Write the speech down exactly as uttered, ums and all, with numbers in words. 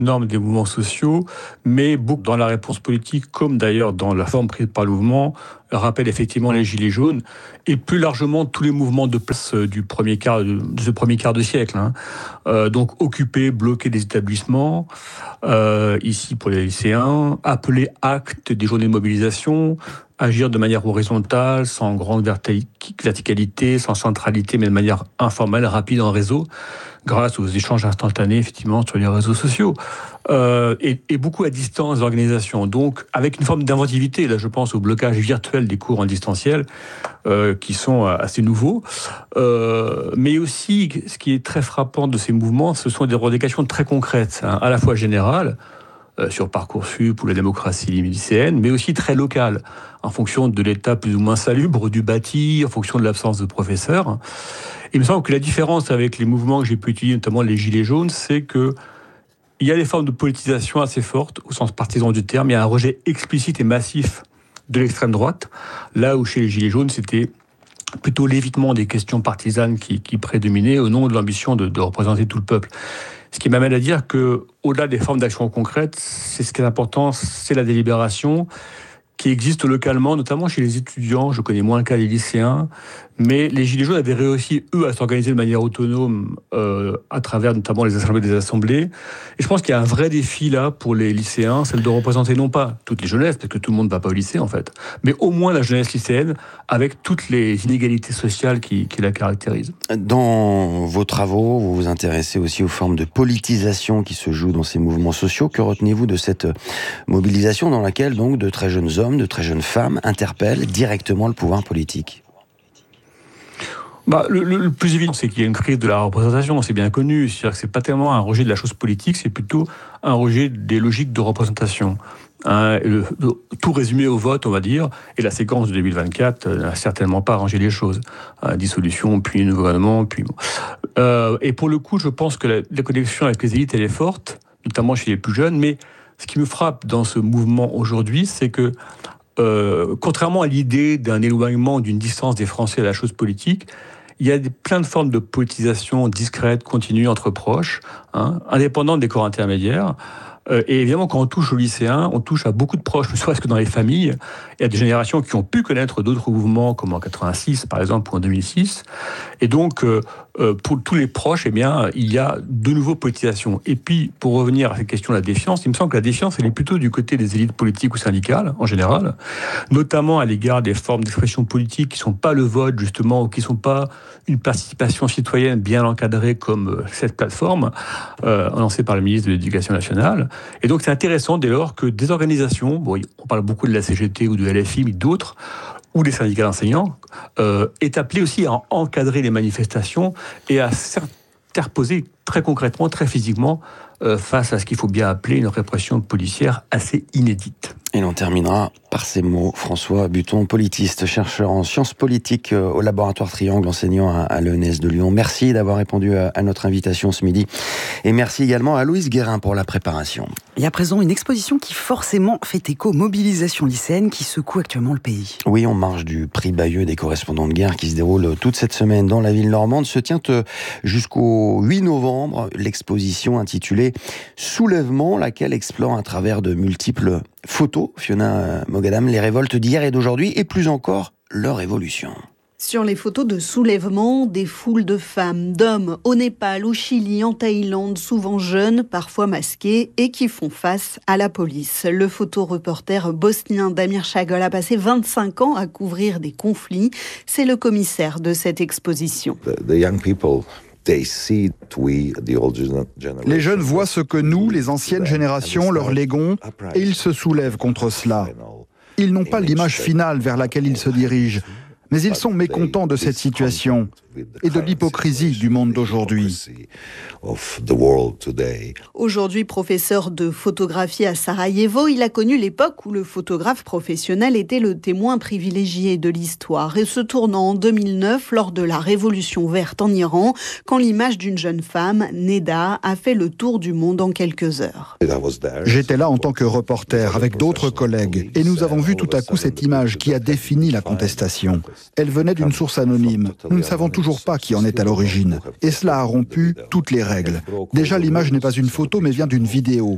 norme des mouvements sociaux, mais beaucoup dans la réponse politique, comme d'ailleurs dans la forme prise par le mouvement, rappelle effectivement les Gilets jaunes, et plus largement tous les mouvements de place du premier quart, de ce premier quart de siècle. Hein. Euh, donc occuper, bloquer des établissements, euh, ici pour les lycéens, appeler acte des journées de mobilisation, agir de manière horizontale, sans grande verticalité, sans centralité, mais de manière informelle, rapide en réseau, grâce aux échanges instantanés, effectivement, sur les réseaux sociaux, euh, et, et beaucoup à distance des organisations. Donc, avec une forme d'inventivité, là, je pense au blocage virtuel des cours en distanciel, euh, qui sont assez nouveaux. Euh, mais aussi, ce qui est très frappant de ces mouvements, ce sont des revendications très concrètes, hein, à la fois générales, euh, sur Parcoursup ou la démocratie lycéenne, mais aussi très locales, en fonction de l'état plus ou moins salubre du bâti, en fonction de l'absence de professeurs. Il me semble que la différence avec les mouvements que j'ai pu étudier, notamment les Gilets jaunes, c'est que il y a des formes de politisation assez fortes, au sens partisan du terme. Il y a un rejet explicite et massif de l'extrême droite, là où chez les Gilets jaunes, c'était plutôt l'évitement des questions partisanes qui, qui prédominaient au nom de l'ambition de, de représenter tout le peuple. Ce qui m'amène à dire que, au-delà des formes d'action concrètes, c'est ce qui est important, c'est la délibération qui existe localement, notamment chez les étudiants. Je connais moins le cas des lycéens, mais les Gilets jaunes avaient réussi, eux, à s'organiser de manière autonome euh, à travers notamment les assemblées des assemblées. Et je pense qu'il y a un vrai défi là pour les lycéens, celle de représenter non pas toutes les jeunesses, parce que tout le monde ne va pas au lycée en fait, mais au moins la jeunesse lycéenne, avec toutes les inégalités sociales qui, qui la caractérisent. Dans vos travaux, vous vous intéressez aussi aux formes de politisation qui se jouent dans ces mouvements sociaux. Que retenez-vous de cette mobilisation dans laquelle donc de très jeunes hommes, de très jeunes femmes interpellent directement le pouvoir politique ? Bah, le, le, le plus évident, c'est qu'il y a une crise de la représentation, c'est bien connu. C'est-à-dire que c'est pas tellement un rejet de la chose politique, c'est plutôt un rejet des logiques de représentation. Hein, le, le, tout résumé au vote, on va dire, et la séquence de deux mille vingt-quatre euh, n'a certainement pas arrangé les choses. Hein, dissolution, puis nouveau gouvernement, puis bon. Euh, et pour le coup, je pense que la, la connexion avec les élites, elle est forte, notamment chez les plus jeunes, mais ce qui me frappe dans ce mouvement aujourd'hui, c'est que Euh, contrairement à l'idée d'un éloignement, d'une distance des Français à la chose politique, il y a des, plein de formes de politisation discrète, continue, entre proches, hein, indépendantes des corps intermédiaires. Euh, et évidemment, quand on touche aux lycéens, on touche à beaucoup de proches, ne serait-ce que dans les familles. Il y a des générations qui ont pu connaître d'autres mouvements, comme en quatre-vingt-six, par exemple, ou en deux mille six. Et donc, euh, euh, pour tous les proches, eh bien, il y a de nouveau politisation. Et puis, pour revenir à cette question de la défiance, il me semble que la défiance, elle est plutôt du côté des élites politiques ou syndicales, en général, notamment à l'égard des formes d'expression politique qui ne sont pas le vote, justement, ou qui ne sont pas une participation citoyenne bien encadrée comme cette plateforme, euh, lancée par le ministre de l'Éducation nationale. Et donc, c'est intéressant dès lors que des organisations, bon, on parle beaucoup de la C G T ou de L F I, mais d'autres, ou des syndicats d'enseignants, euh, est appelé aussi à encadrer les manifestations et à s'interposer très concrètement, très physiquement, euh, face à ce qu'il faut bien appeler une répression policière assez inédite. Et l'on terminera par ces mots. François Buton, politiste, chercheur en sciences politiques au laboratoire Triangle, enseignant à l'E N S de Lyon. Merci d'avoir répondu à notre invitation ce midi. Et merci également à Louise Guérin pour la préparation. Et à présent, une exposition qui forcément fait écho aux mobilisations lycéennes qui secouent actuellement le pays. Oui, en marge du prix Bayeux des correspondants de guerre qui se déroule toute cette semaine dans la ville normande, se tient jusqu'au huit novembre l'exposition intitulée « Soulèvement », laquelle explore à travers de multiples photos, Fiona Mogadam, les révoltes d'hier et d'aujourd'hui, et plus encore, leur évolution. Sur les photos de soulèvement, des foules de femmes, d'hommes, au Népal, au Chili, en Thaïlande, souvent jeunes, parfois masqués, et qui font face à la police. Le photoreporter bosnien Damir Chagol a passé vingt-cinq ans à couvrir des conflits. C'est le commissaire de cette exposition. The, the young people. Les jeunes voient ce que nous, les anciennes générations, leur léguons, et ils se soulèvent contre cela. Ils n'ont pas l'image finale vers laquelle ils se dirigent, mais ils sont mécontents de cette situation et de l'hypocrisie du monde d'aujourd'hui. Aujourd'hui professeur de photographie à Sarajevo, il a connu l'époque où le photographe professionnel était le témoin privilégié de l'histoire, et se tournant en deux mille neuf lors de la Révolution verte en Iran, quand l'image d'une jeune femme, Neda, a fait le tour du monde en quelques heures. J'étais là en tant que reporter avec d'autres collègues, et nous avons vu tout à coup cette image qui a défini la contestation. Elle venait d'une source anonyme. Nous ne savons toujours pas qui en est à l'origine. Et cela a rompu toutes les règles. Déjà, l'image n'est pas une photo, mais vient d'une vidéo.